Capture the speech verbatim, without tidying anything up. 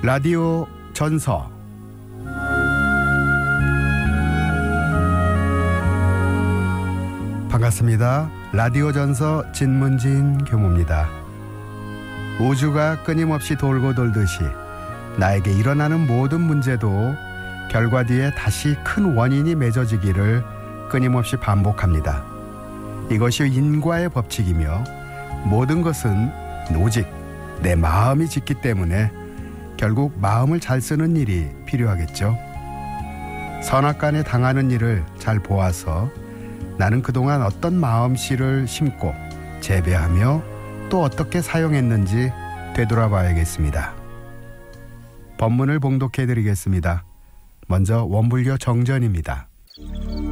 라디오 전서. 반갑습니다. 라디오 전서 진문진 교무입니다. 우주가 끊임없이 돌고 돌듯이 나에게 일어나는 모든 문제도 결과 뒤에 다시 큰 원인이 맺어지기를 끊임없이 반복합니다. 이것이 인과의 법칙이며 모든 것은 오직 내 마음이 짓기 때문에 결국 마음을 잘 쓰는 일이 필요하겠죠. 선악간에 당하는 일을 잘 보아서 나는 그동안 어떤 마음씨를 심고 재배하며 또 어떻게 사용했는지 되돌아봐야겠습니다. 법문을 봉독해 드리겠습니다. 먼저 원불교 정전입니다.